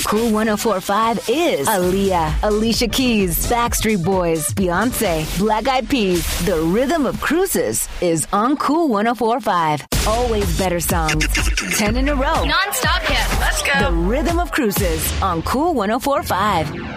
Cool 104.5 is Aaliyah, Alicia Keys, Backstreet Boys, Beyonce, Black Eyed Peas. The rhythm of cruises is on Cool 104.5. Always better songs. 10 in a row. Non-stop hits. Let's go. The rhythm of cruises on Cool 104.5.